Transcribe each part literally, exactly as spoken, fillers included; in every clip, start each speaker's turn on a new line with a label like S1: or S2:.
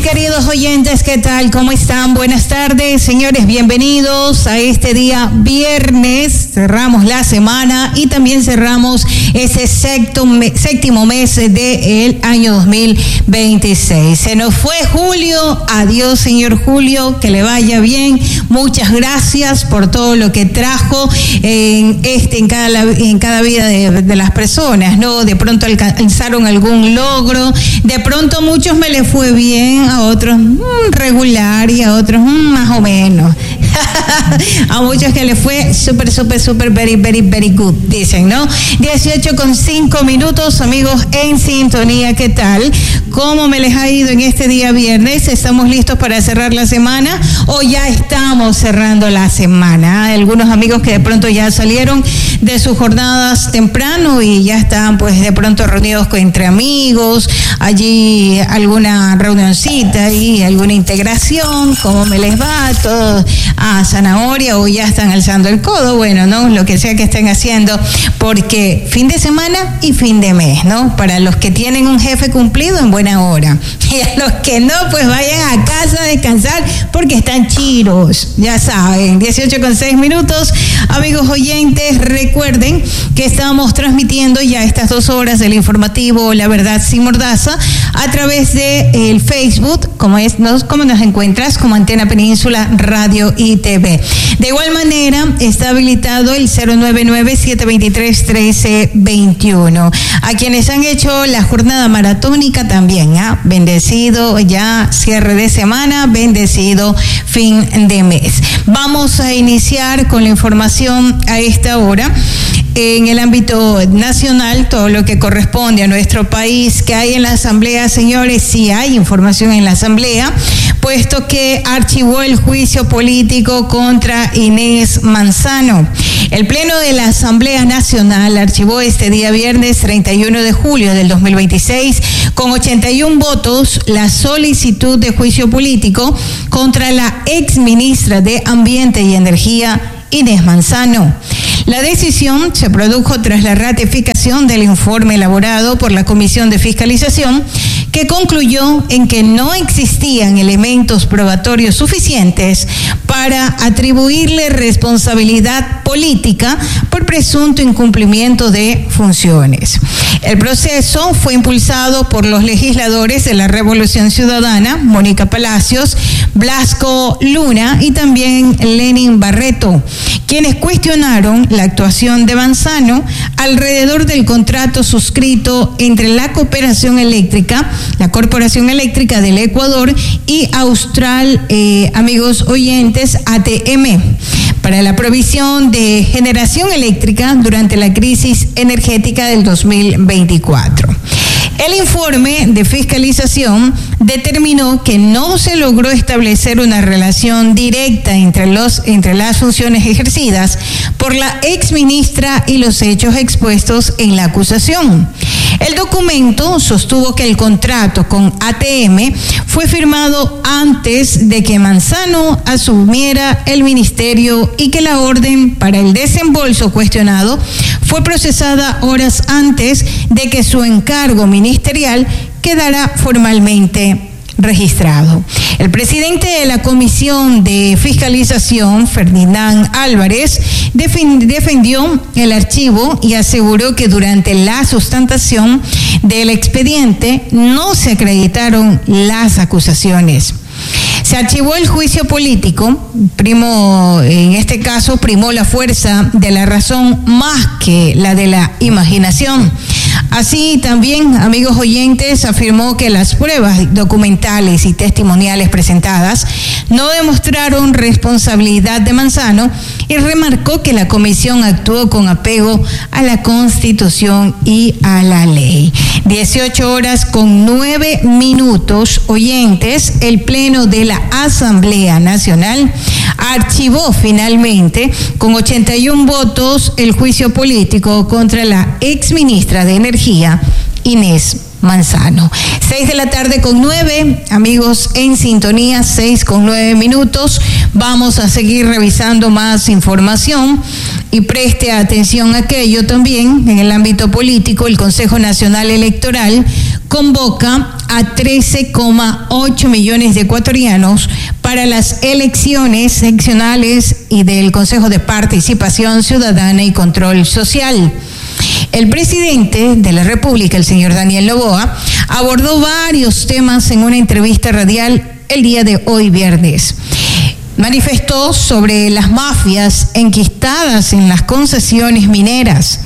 S1: queridos oyentes, ¿qué tal? ¿Cómo están? Buenas tardes, señores, bienvenidos a este día viernes. Cerramos la semana y también cerramos ese sexto, séptimo mes del año dos mil veintiséis. Se nos fue julio, adiós señor Julio, que le vaya bien. Muchas gracias por todo lo que trajo en, este, en, cada, en cada vida de, de las personas, ¿no? De pronto alcanzaron algún logro, de pronto a muchos me les fue bien, a otros mmm, regular y a otros mmm, más o menos. A muchos que les fue súper, súper, súper, very, very, very good, dicen, ¿no? dieciocho con cinco minutos, amigos en sintonía, ¿qué tal? ¿Cómo me les ha ido en este día viernes? ¿Estamos listos para cerrar la semana o ya estamos cerrando la semana? Hay algunos amigos que de pronto ya salieron de sus jornadas temprano y ya están pues de pronto reunidos con, entre amigos, allí alguna reunioncita y alguna integración, ¿cómo me les va? Todo a zanahoria o ya están alzando el codo, bueno, ¿no? Lo que sea que estén haciendo, porque fin de semana y fin de mes, ¿no? Para los que tienen un jefe cumplido en buena hora y a los que no, pues vayan a casa a descansar porque están chiros, ya saben. Dieciocho con seis minutos, amigos oyentes, recuerden que estamos transmitiendo ya estas dos horas del informativo La Verdad Sin Mordaza a través de el Facebook, como es, nos, como nos encuentras, como Antena Península Radio y T V. De igual manera, está habilitado el cero nueve nueve, siete dos tres, uno tres dos uno. A quienes han hecho la jornada maratónica también, ¿ah? Bendecido ya cierre de semana, bendecido fin de mes. Vamos a iniciar con la información a esta hora. En el ámbito nacional, todo lo que corresponde a nuestro país, que hay en la Asamblea, señores, sí hay información en la Asamblea, puesto que archivó el juicio político contra Inés Manzano. El Pleno de la Asamblea Nacional archivó este día viernes treinta y uno de julio del dos mil veintiséis con ochenta y uno votos la solicitud de juicio político contra la exministra de Ambiente y Energía, Inés Manzano. La decisión se produjo tras la ratificación del informe elaborado por la Comisión de Fiscalización, que concluyó en que no existían elementos probatorios suficientes para atribuirle responsabilidad política por presunto incumplimiento de funciones. El proceso fue impulsado por los legisladores de la Revolución Ciudadana, Mónica Palacios, Blasco Luna y también Lenin Barreto, quienes cuestionaron la actuación de Manzano alrededor del contrato suscrito entre la Cooperación Eléctrica, la Corporación Eléctrica del Ecuador y Austral, eh, amigos oyentes, A T M, para la provisión de generación eléctrica durante la crisis energética del dos mil veinticuatro. El informe de fiscalización determinó que no se logró establecer una relación directa entre, los, entre las funciones ejercidas por la exministra y los hechos expuestos en la acusación. El documento sostuvo que el contrato con A T M fue firmado antes de que Manzano asumiera el ministerio y que la orden para el desembolso cuestionado fue procesada horas antes de que su encargo ministerial quedara formalmente registrado. El presidente de la Comisión de Fiscalización, Ferdinand Álvarez, defendió el archivo y aseguró que durante la sustentación del expediente no se acreditaron las acusaciones. Se archivó el juicio político, primo, en este caso primó la fuerza de la razón más que la de la imaginación. Así también, amigos oyentes, afirmó que las pruebas documentales y testimoniales presentadas no demostraron responsabilidad de Manzano y remarcó que la comisión actuó con apego a la Constitución y a la ley. dieciocho horas con nueve minutos, oyentes, el Pleno de la Asamblea Nacional archivó finalmente con ochenta y uno votos el juicio político contra la exministra de Energía, Inés Manzano. Seis de la tarde con nueve, amigos en sintonía, seis con nueve minutos. Vamos a seguir revisando más información y preste atención a aquello también en el ámbito político. El Consejo Nacional Electoral convoca a trece coma ocho millones de ecuatorianos para las elecciones seccionales y del Consejo de Participación Ciudadana y Control Social. El presidente de la República, el señor Daniel Noboa, abordó varios temas en una entrevista radial el día de hoy viernes. Manifestó sobre las mafias enquistadas en las concesiones mineras.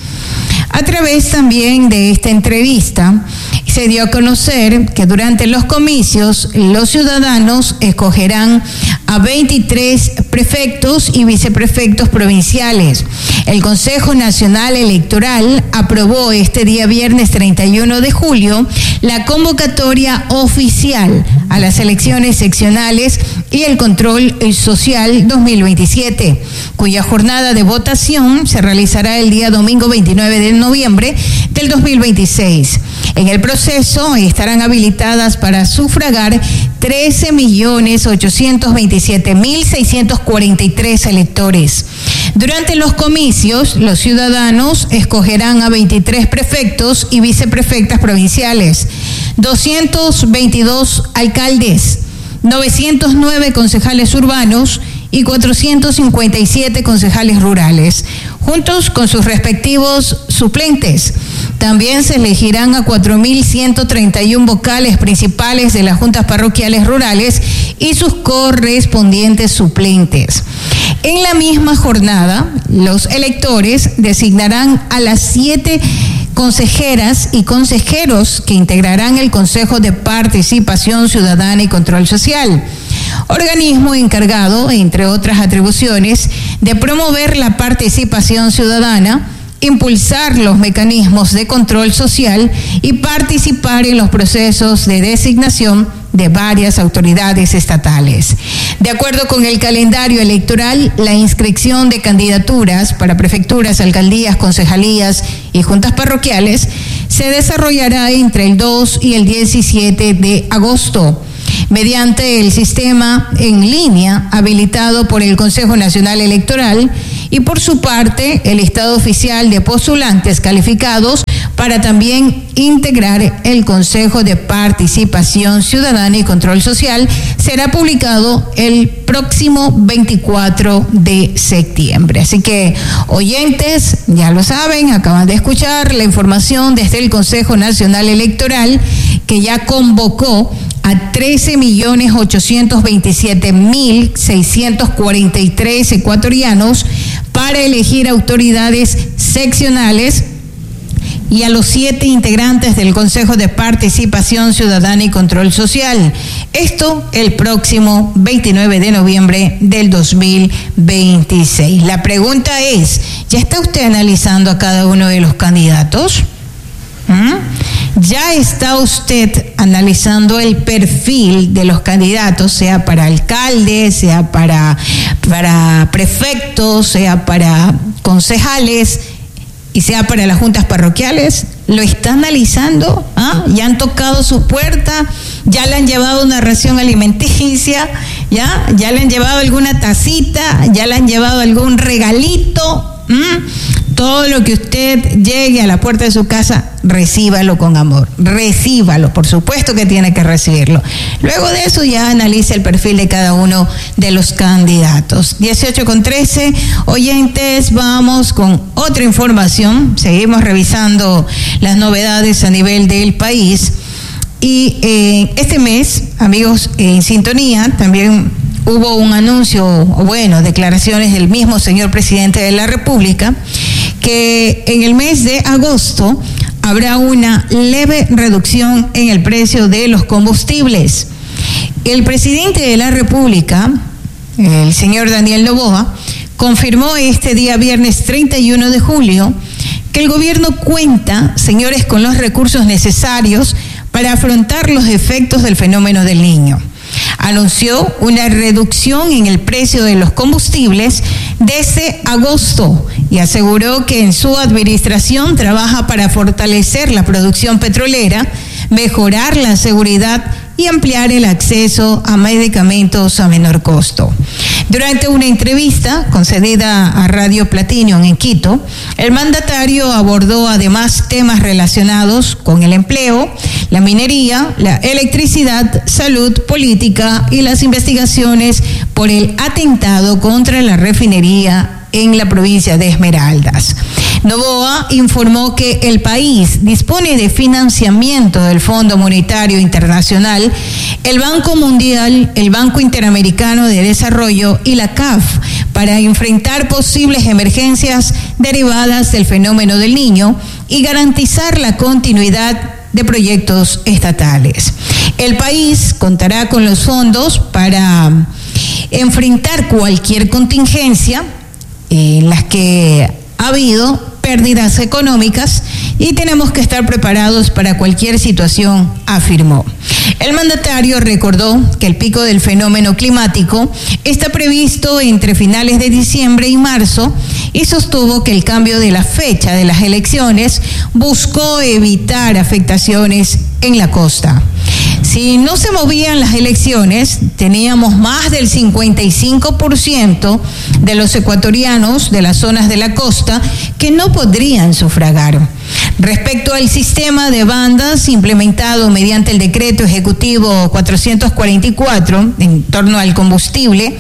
S1: A través también de esta entrevista se dio a conocer que durante los comicios los ciudadanos escogerán a veintitrés prefectos y viceprefectos provinciales. El Consejo Nacional Electoral aprobó este día viernes treinta y uno de julio la convocatoria oficial a las elecciones seccionales y el control social dos mil veintisiete, cuya jornada de votación se realizará el día domingo veintinueve de noviembre del dos mil veintiséis. En el proceso estarán habilitadas para sufragar trece millones ochocientos veintisiete mil seiscientos cuarenta y tres electores. Durante los comicios, los ciudadanos escogerán a veintitrés prefectos y viceprefectas provinciales, doscientos veintidós alcaldes, novecientos nueve concejales urbanos y cuatrocientos cincuenta y siete concejales rurales, juntos con sus respectivos suplentes. También se elegirán a cuatro mil ciento treinta y uno vocales principales de las juntas parroquiales rurales y sus correspondientes suplentes. En la misma jornada, los electores designarán a las siete consejeras y consejeros que integrarán el Consejo de Participación Ciudadana y Control Social, organismo encargado, entre otras atribuciones, de promover la participación ciudadana, impulsar los mecanismos de control social y participar en los procesos de designación de varias autoridades estatales. De acuerdo con el calendario electoral, la inscripción de candidaturas para prefecturas, alcaldías, concejalías y juntas parroquiales se desarrollará entre el dos y el diecisiete de agosto. Mediante el sistema en línea habilitado por el Consejo Nacional Electoral y por su parte el listado oficial de postulantes calificados para también integrar el Consejo de Participación Ciudadana y Control Social será publicado el próximo veinticuatro de septiembre. Así que, oyentes, ya lo saben, acaban de escuchar la información desde el Consejo Nacional Electoral, que ya convocó a trece millones ochocientos veintisiete mil seiscientos cuarenta y tres ecuatorianos para elegir autoridades seccionales y a los siete integrantes del Consejo de Participación Ciudadana y Control Social. Esto el próximo veintinueve de noviembre del dos mil veintiséis. La pregunta es, ¿ya está usted analizando a cada uno de los candidatos? ¿Mm? ¿Ya está usted analizando el perfil de los candidatos, sea para alcalde, sea para, para prefectos, sea para concejales y sea para las juntas parroquiales? ¿Lo está analizando? ¿Ah? ¿Ya han tocado su puerta? ¿Ya le han llevado una ración alimenticia? ¿Ya? ¿Ya le han llevado alguna tacita? ¿Ya le han llevado algún regalito? ¿Mm? Todo lo que usted llegue a la puerta de su casa, recíbalo con amor, recíbalo, por supuesto que tiene que recibirlo. Luego de eso ya analice el perfil de cada uno de los candidatos. dieciocho con trece, oyentes, vamos con otra información. Seguimos revisando las novedades a nivel del país. Y eh, este mes, amigos, en sintonía, también hubo un anuncio, o bueno, declaraciones del mismo señor presidente de la República, que en el mes de agosto habrá una leve reducción en el precio de los combustibles. El presidente de la República, el señor Daniel Noboa, confirmó este día viernes treinta y uno de julio que el gobierno cuenta, señores, con los recursos necesarios para afrontar los efectos del fenómeno del Niño. Anunció una reducción en el precio de los combustibles desde agosto y aseguró que en su administración trabaja para fortalecer la producción petrolera, mejorar la seguridad y ampliar el acceso a medicamentos a menor costo. Durante una entrevista concedida a Radio Platinum en Quito, el mandatario abordó además temas relacionados con el empleo, la minería, la electricidad, salud, política y las investigaciones por el atentado contra la refinería en la provincia de Esmeraldas. Noboa informó que el país dispone de financiamiento del Fondo Monetario Internacional, el Banco Mundial, el Banco Interamericano de Desarrollo y la C A F para enfrentar posibles emergencias derivadas del fenómeno del Niño y garantizar la continuidad de proyectos estatales. El país contará con los fondos para enfrentar cualquier contingencia en las que ha habido pérdidas económicas y tenemos que estar preparados para cualquier situación, afirmó. El mandatario recordó que el pico del fenómeno climático está previsto entre finales de diciembre y marzo y sostuvo que el cambio de la fecha de las elecciones buscó evitar afectaciones en la costa. Si no se movían las elecciones, teníamos más del cincuenta y cinco por ciento de los ecuatorianos de las zonas de la costa que no podrían sufragar. Respecto al sistema de bandas implementado mediante el decreto ejecutivo cuatrocientos cuarenta y cuatro en torno al combustible,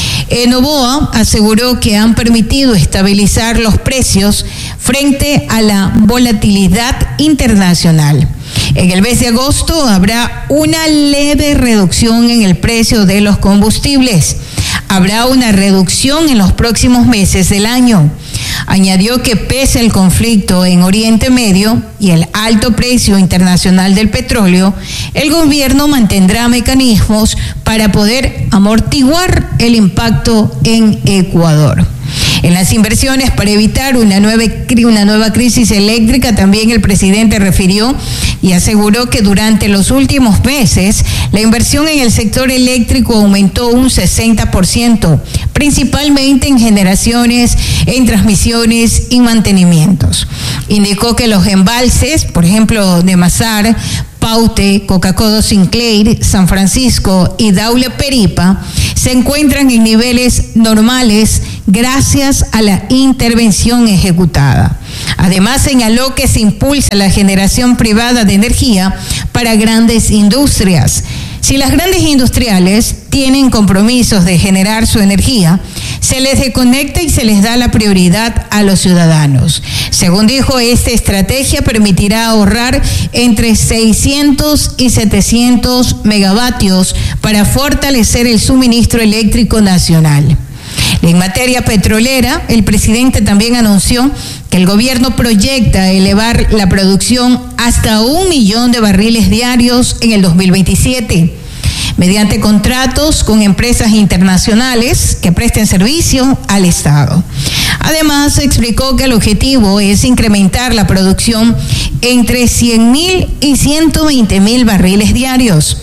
S1: Noboa aseguró que han permitido estabilizar los precios frente a la volatilidad internacional. En el mes de agosto habrá una leve reducción en el precio de los combustibles. Habrá una reducción en los próximos meses del año. Añadió que pese al conflicto en Oriente Medio y el alto precio internacional del petróleo, el gobierno mantendrá mecanismos para poder amortiguar el impacto en Ecuador. En las inversiones para evitar una nueva, una nueva crisis eléctrica, también el presidente refirió y aseguró que durante los últimos meses la inversión en el sector eléctrico aumentó un sesenta por ciento, principalmente en generaciones, en transmisiones y mantenimientos. Indicó que los embalses, por ejemplo, de Mazar, Paute, Coca-Cola Sinclair, San Francisco y Daule Peripa se encuentran en niveles normales gracias a la intervención ejecutada. Además, señaló que se impulsa la generación privada de energía para grandes industrias. Si las grandes industriales tienen compromisos de generar su energía, se les desconecta y se les da la prioridad a los ciudadanos. Según dijo, esta estrategia permitirá ahorrar entre seiscientos y setecientos megavatios para fortalecer el suministro eléctrico nacional. En materia petrolera, el presidente también anunció que el gobierno proyecta elevar la producción hasta un millón de barriles diarios en el dos mil veintisiete, mediante contratos con empresas internacionales que presten servicio al Estado. Además, explicó que el objetivo es incrementar la producción entre cien mil y ciento veinte mil barriles diarios.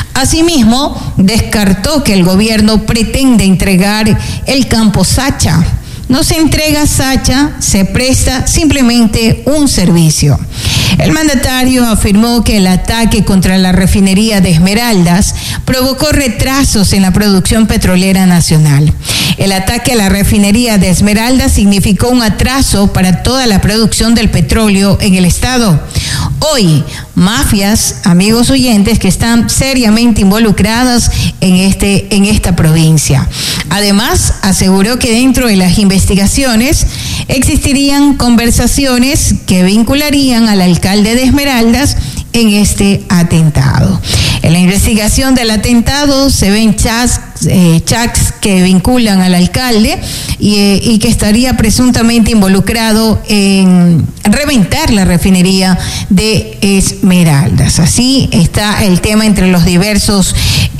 S1: Asimismo, descartó que el gobierno pretende entregar el campo Sacha. No se entrega Sacha, se presta simplemente un servicio. El mandatario afirmó que el ataque contra la refinería de Esmeraldas provocó retrasos en la producción petrolera nacional. El ataque a la refinería de Esmeraldas significó un atraso para toda la producción del petróleo en el estado. Hoy, mafias, amigos oyentes, que están seriamente involucradas en, este, en esta provincia. Además, aseguró que dentro de las investigaciones existirían conversaciones que vincularían al alcalde de Esmeraldas en este atentado. En la investigación del atentado se ven chats, eh, chats que vinculan al alcalde y, eh, y que estaría presuntamente involucrado en reventar la refinería de Esmeraldas. Así está el tema entre los diversos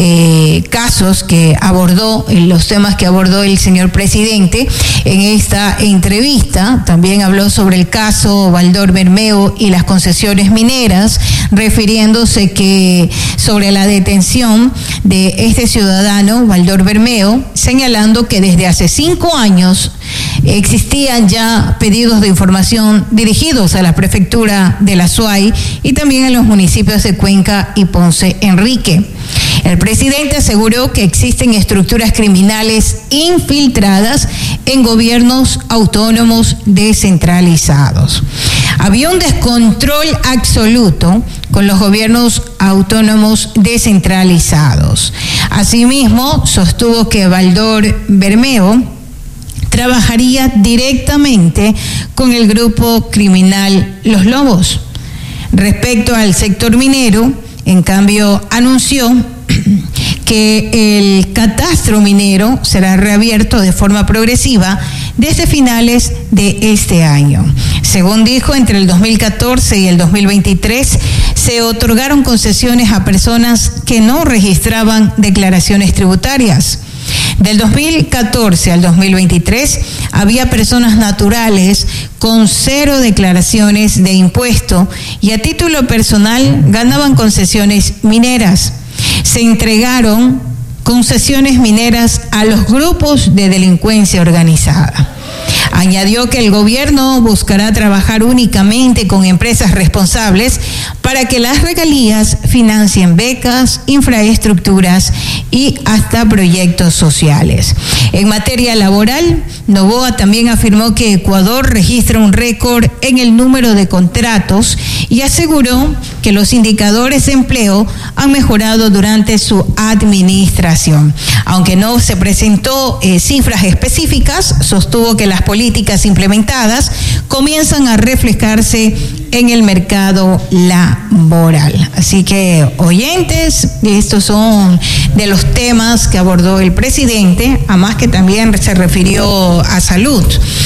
S1: eh, casos que abordó, los temas que abordó el señor presidente en esta entrevista. También habló sobre el caso Valdor Bermeo y las concesiones mineras, refiriéndose que sobre la detención de este ciudadano, Valdor Bermeo, señalando que desde hace cinco años existían ya pedidos de información dirigidos a la prefectura de la S U A Y y también en los municipios de Cuenca y Ponce Enrique. El presidente aseguró que existen estructuras criminales infiltradas en gobiernos autónomos descentralizados. Había un descontrol absoluto con los gobiernos autónomos descentralizados. Asimismo, sostuvo que Valdor Bermeo trabajaría directamente con el grupo criminal Los Lobos. Respecto al sector minero, en cambio, anunció que el catastro minero será reabierto de forma progresiva desde finales de este año. Según dijo, entre el dos mil catorce y el dos mil veintitrés se otorgaron concesiones a personas que no registraban declaraciones tributarias. Del dos mil catorce al dos mil veintitrés había personas naturales con cero declaraciones de impuesto y a título personal ganaban concesiones mineras. Se entregaron concesiones mineras a los grupos de delincuencia organizada. Añadió que el gobierno buscará trabajar únicamente con empresas responsables para que las regalías financien becas, infraestructuras y hasta proyectos sociales. En materia laboral, Noboa también afirmó que Ecuador registra un récord en el número de contratos y aseguró que los indicadores de empleo han mejorado durante su administración. Aunque no se presentó eh, cifras específicas, sostuvo que las políticas implementadas comienzan a reflejarse en el mercado laboral. Así que, oyentes, estos son de los temas que abordó el presidente, además que también se refirió a salud.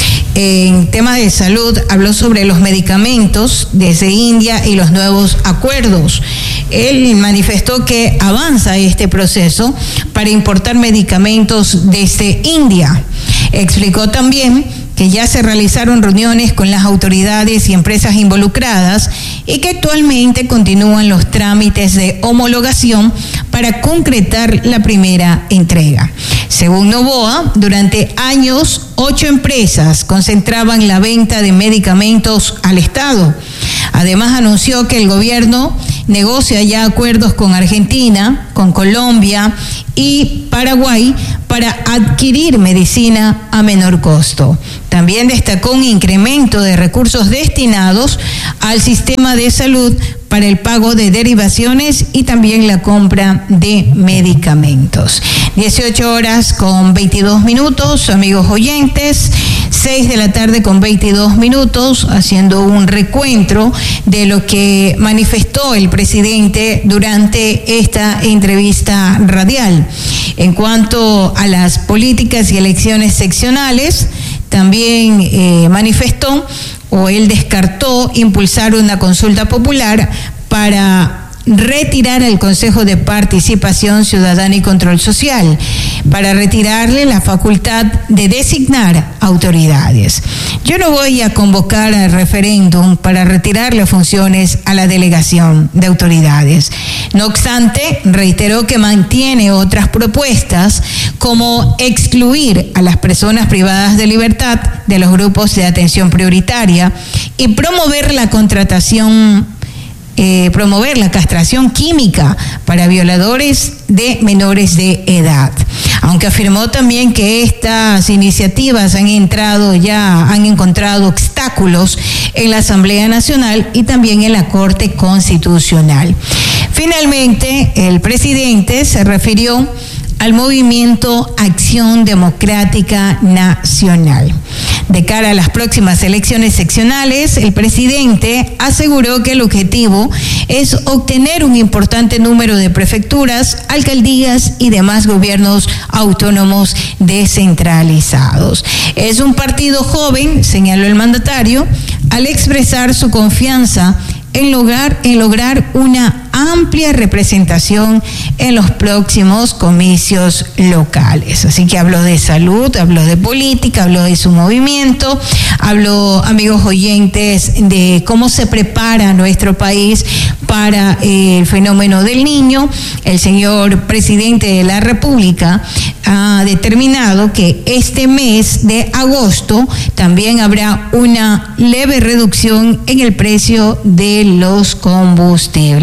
S1: En tema de salud, habló sobre los medicamentos desde India y los nuevos acuerdos. Él manifestó que avanza este proceso para importar medicamentos desde India. Explicó también que ya se realizaron reuniones con las autoridades y empresas involucradas y que actualmente continúan los trámites de homologación para concretar la primera entrega. Según Noboa, durante años, ocho empresas concentraban la venta de medicamentos al Estado. Además, anunció que el gobierno negocia ya acuerdos con Argentina, con Colombia y Paraguay para adquirir medicina a menor costo. También destacó un incremento de recursos destinados al sistema de salud para el pago de derivaciones y también la compra de medicamentos. dieciocho horas con veintidós minutos, amigos oyentes, seis de la tarde con veintidós minutos, haciendo un recuento de lo que manifestó el presidente durante esta entrevista radial. En cuanto a las políticas y elecciones seccionales, también eh, manifestó o él descartó impulsar una consulta popular para retirar al Consejo de Participación Ciudadana y Control Social, para retirarle la facultad de designar autoridades. Yo no voy a convocar al referéndum para retirarle funciones a la delegación de autoridades. No obstante, reiteró que mantiene otras propuestas como excluir a las personas privadas de libertad de los grupos de atención prioritaria y promover la contratación Eh, promover la castración química para violadores de menores de edad. Aunque afirmó también que estas iniciativas han entrado ya, han encontrado obstáculos en la Asamblea Nacional y también en la Corte Constitucional. Finalmente, el presidente se refirió al movimiento Acción Democrática Nacional. De cara a las próximas elecciones seccionales, el presidente aseguró que el objetivo es obtener un importante número de prefecturas, alcaldías y demás gobiernos autónomos descentralizados. Es un partido joven, señaló el mandatario, al expresar su confianza en lograr, en lograr una amplia representación en los próximos comicios locales. Así que habló de salud, habló de política, habló de su movimiento, habló, amigos oyentes, de cómo se prepara nuestro país para eh, el fenómeno del Niño. El señor presidente de la República ha determinado que este mes de agosto también habrá una leve reducción en el precio de los combustibles. Así que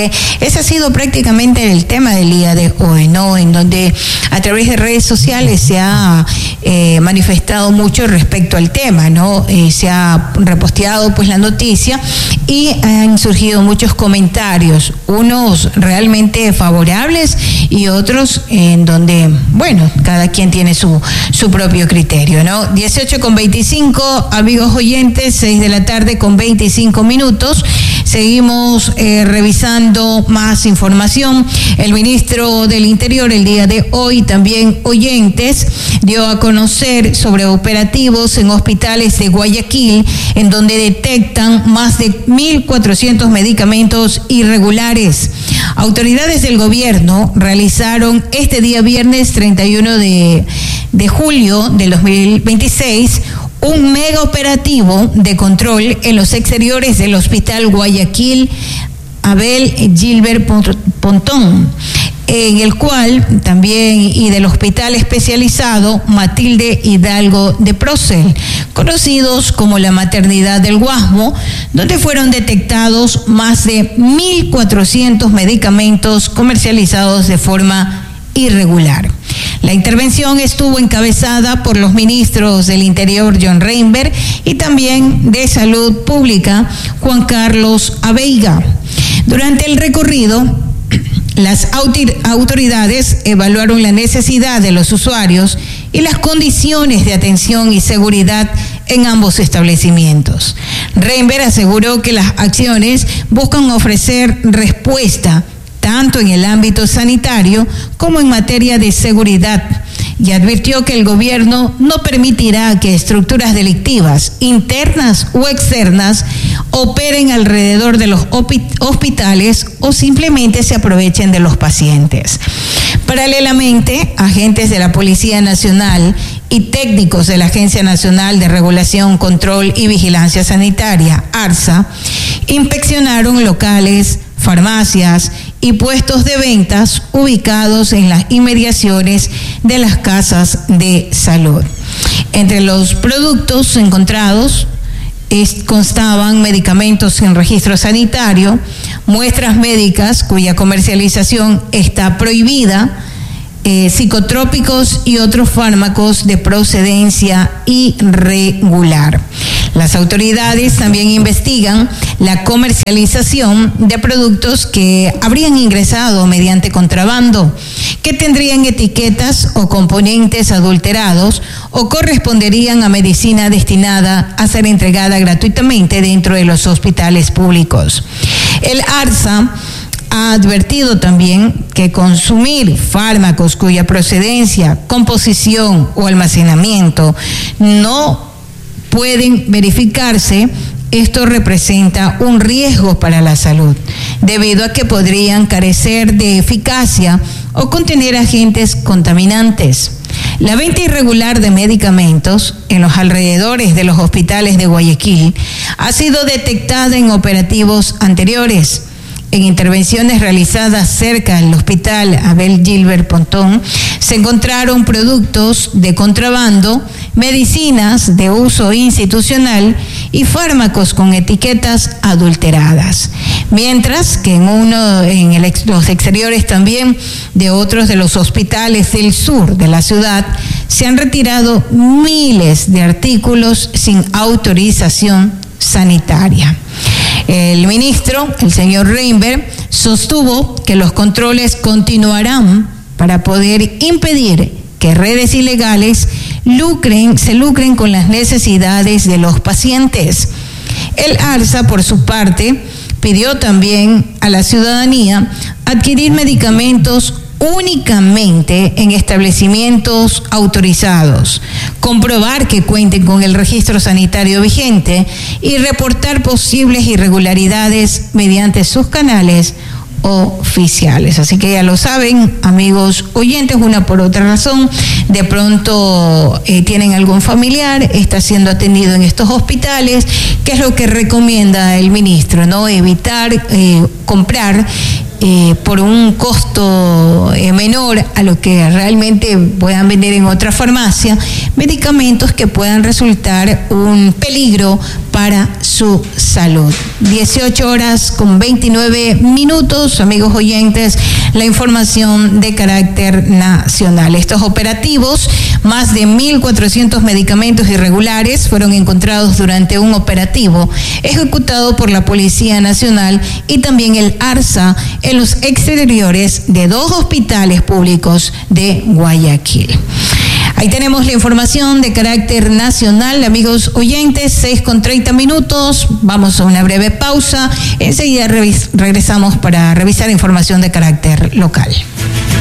S1: que ese ha sido prácticamente el tema del día de hoy, ¿no? En donde a través de redes sociales se ha eh, manifestado mucho respecto al tema, ¿no? Eh, se ha reposteado pues la noticia y han surgido muchos comentarios, unos realmente favorables y otros en donde, bueno, cada quien tiene su, su propio criterio, ¿no? dieciocho con veinticinco, amigos oyentes, seis de la tarde con veinticinco minutos. Seguimos eh, revisando más información. El ministro del Interior el día de hoy, también oyentes, dio a conocer sobre operativos en hospitales de Guayaquil, en donde detectan más de mil cuatrocientos medicamentos irregulares. Autoridades del gobierno realizaron este día viernes treinta y uno de, de julio del dos mil veintiséis un mega operativo de control en los exteriores del Hospital Guayaquil Abel Gilbert Pontón, en el cual también, y del Hospital Especializado Matilde Hidalgo de Procel, conocidos como la Maternidad del Guasmo, donde fueron detectados más de mil cuatrocientos medicamentos comercializados de forma irregular. La intervención estuvo encabezada por los ministros del Interior John Reinberg y también de Salud Pública Juan Carlos Abeiga. Durante el recorrido, las autoridades evaluaron la necesidad de los usuarios y las condiciones de atención y seguridad en ambos establecimientos. Reinberg aseguró que las acciones buscan ofrecer respuesta tanto en el ámbito sanitario como en materia de seguridad, y advirtió que el gobierno no permitirá que estructuras delictivas, internas o externas, operen alrededor de los hospitales o simplemente se aprovechen de los pacientes. Paralelamente, agentes de la Policía Nacional y técnicos de la Agencia Nacional de Regulación, Control y Vigilancia Sanitaria, ARSA, inspeccionaron locales, farmacias y puestos de ventas ubicados en las inmediaciones de las casas de salud. Entre los productos encontrados constaban medicamentos sin registro sanitario, muestras médicas cuya comercialización está prohibida, eh, psicotrópicos y otros fármacos de procedencia irregular. Las autoridades también investigan la comercialización de productos que habrían ingresado mediante contrabando, que tendrían etiquetas o componentes adulterados o corresponderían a medicina destinada a ser entregada gratuitamente dentro de los hospitales públicos. El ARSA ha advertido también que consumir fármacos cuya procedencia, composición o almacenamiento no pueden verificarse, esto representa un riesgo para la salud, debido a que podrían carecer de eficacia o contener agentes contaminantes. La venta irregular de medicamentos en los alrededores de los hospitales de Guayaquil ha sido detectada en operativos anteriores. En intervenciones realizadas cerca del Hospital Abel Gilbert Pontón, se encontraron productos de contrabando, medicinas de uso institucional y fármacos con etiquetas adulteradas. Mientras que en uno, en el, los exteriores también de otros de los hospitales del sur de la ciudad, se han retirado miles de artículos sin autorización sanitaria. El ministro, el señor Reinberg, sostuvo que los controles continuarán para poder impedir que redes ilegales lucren, se lucren con las necesidades de los pacientes. El ARSA, por su parte, pidió también a la ciudadanía adquirir medicamentos únicamente en establecimientos autorizados, comprobar que cuenten con el registro sanitario vigente y reportar posibles irregularidades mediante sus canales oficiales. Así que ya lo saben, amigos oyentes, una por otra razón, de pronto eh, tienen algún familiar, está siendo atendido en estos hospitales, ¿qué es lo que recomienda el ministro? ¿No? Evitar eh, comprar Eh, por un costo eh, menor a lo que realmente puedan vender en otra farmacia, medicamentos que puedan resultar un peligro para su salud. dieciocho horas con veintinueve minutos, amigos oyentes, la información de carácter nacional. Estos operativos, más de mil cuatrocientos medicamentos irregulares fueron encontrados durante un operativo ejecutado por la Policía Nacional y también el ARSA en los exteriores de dos hospitales públicos de Guayaquil. Ahí tenemos la información de carácter nacional, amigos oyentes, seis con treinta minutos. Vamos a una breve pausa. Enseguida revis- regresamos para revisar información de carácter local.